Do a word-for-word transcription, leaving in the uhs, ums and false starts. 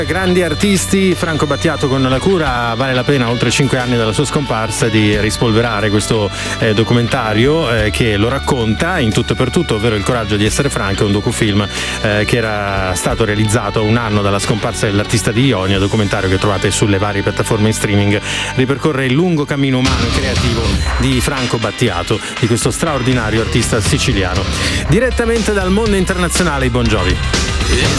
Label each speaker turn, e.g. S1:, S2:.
S1: Grandi artisti, Franco Battiato con La cura. Vale la pena, oltre cinque anni dalla sua scomparsa, di rispolverare questo eh, documentario eh, che lo racconta in tutto e per tutto, ovvero Il coraggio di essere Franco. È un docufilm eh, che era stato realizzato un anno dalla scomparsa dell'artista di Ionia, documentario che trovate sulle varie piattaforme in streaming. Ripercorre il lungo cammino umano e creativo di Franco Battiato, di questo straordinario artista siciliano. Direttamente dal mondo internazionale, i Bon Jovi.